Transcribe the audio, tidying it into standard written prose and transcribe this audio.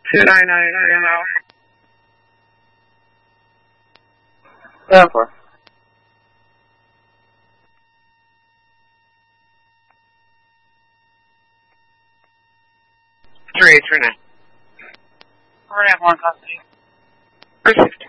299 an hour. 7-4. Three 839. We're gonna have one custody. Received.